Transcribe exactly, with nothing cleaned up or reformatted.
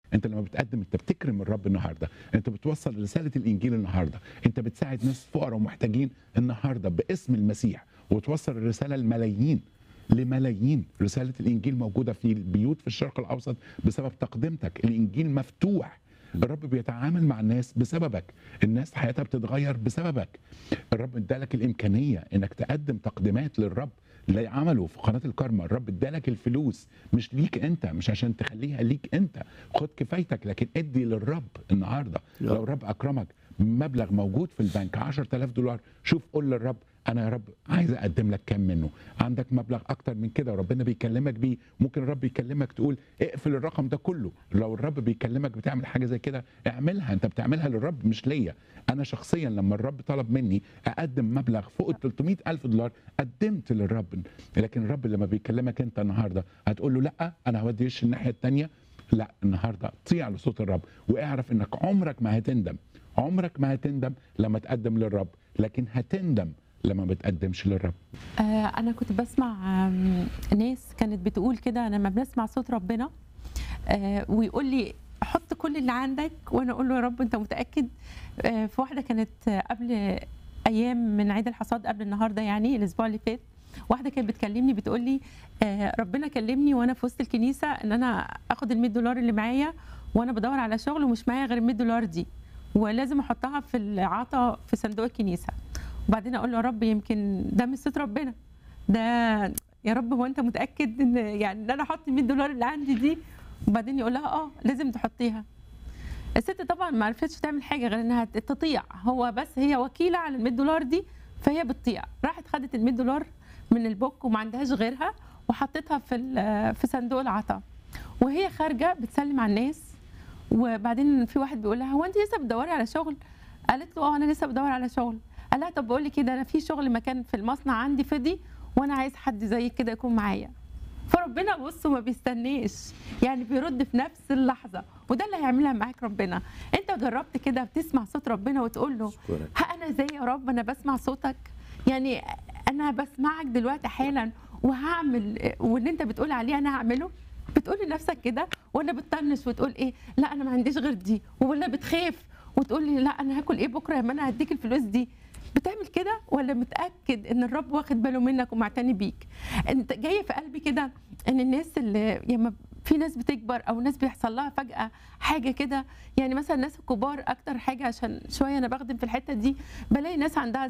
انت لما بتقدم انت بتكرم الرب النهارده، انت بتوصل رساله الانجيل النهارده، انت بتساعد ناس فقراء ومحتاجين النهارده باسم المسيح، وتوصل الرساله لملايين لملايين. رساله الانجيل موجوده في البيوت في الشرق الاوسط بسبب تقدمتك. الانجيل مفتوح، الرب بيتعامل مع الناس بسببك، الناس حياتها بتتغير بسببك. الرب ادالك الامكانيه انك تقدم تقديمات للرب اللي عمله في قناه الكارما. الرب ادالك الفلوس مش ليك انت، مش عشان تخليها ليك انت، خد كفايتك، لكن ادي للرب النهارده. يا. لو الرب اكرمك مبلغ موجود في البنك عشرة آلاف دولار، شوف قول للرب انا يا رب عايز اقدم لك كام منه. عندك مبلغ اكتر من كده وربنا بيكلمك بيه، ممكن الرب يكلمك تقول اقفل الرقم ده كله. لو الرب بيكلمك بتعمل حاجه زي كده اعملها، انت بتعملها للرب مش ليا. انا شخصيا لما الرب طلب مني اقدم مبلغ فوق ال ثلاثمائة ألف دولار قدمت للرب. لكن الرب لما بيكلمك انت النهارده هتقول له لا انا هودي وش الناحيه الثانيه. لا، النهارده طيع لصوت الرب واعرف انك عمرك ما هتندم، عمرك ما هتندم لما تقدم للرب، لكن هتندم لما ما بتقدمش للرب. آه، أنا كنت بسمع آم، ناس كانت بتقول كده لما بنسمع صوت ربنا آه، ويقول لي حط كل اللي عندك، وأنا أقول له يا رب أنت متأكد؟ آه، في واحدة كانت آه، قبل أيام من عيد الحصاد، قبل النهاردة يعني الأسبوع اللي فات، واحدة كانت بتكلمني بتقول لي آه، ربنا كلمني وأنا في وسط الكنيسة إن أنا آخد ال مية دولار اللي معايا، وأنا بدور على شغل ومش معايا غير ال مية دولار دي، ولازم أحطها في العطا في صندوق الكنيسة. وبعدين اقول له يا رب يمكن ده مش صوت ربنا، ده يا رب هو انت متاكد ان يعني ان انا احط ال مية دولار اللي عندي دي؟ وبعدين يقول لها اه لازم تحطيها. الست طبعا ما عرفتش تعمل حاجه غير انها تطيع، هو بس هي وكيله على ال مية دولار دي فهي بتطيع. راحت خدت ال مية دولار من البوك وما عندهاش غيرها وحطتها في في صندوق العطاء، وهي خارجه بتسلم على الناس. وبعدين في واحد بيقول لها هو انت لسه بتدوري على شغل؟ قالت له اه انا لسه بدور على شغل. قال لها طب بقول لك كده، انا في شغل مكان في المصنع عندي فضي وانا عايز حد زي كده يكون معايا. فربنا بصوا ما بيستنيش، يعني بيرد في نفس اللحظه، وده اللي هيعملها معاك ربنا. انت جربت كده بتسمع صوت ربنا وتقول له ها انا زي يا رب انا بسمع صوتك، يعني انا بسمعك دلوقتي حالا وهعمل واللي انت بتقول عليه انا هعمله؟ بتقول لنفسك كده ولا بتطنش وتقول ايه لا انا ما عنديش غير دي، ولا بتخاف وتقول لي لا انا هاكل ايه بكره يا ما انا هديك الفلوس دي؟ بتعمل كده ولا متاكد ان الرب واخد باله منك ومعتني بيك؟ انت جاي في قلبي كده ان الناس اللي ياما في ناس بتكبر او ناس بيحصل لها فجاه حاجه كده، يعني مثلا الناس الكبار اكتر حاجه، عشان شويه انا بخدم في الحته دي بلاقي ناس عندها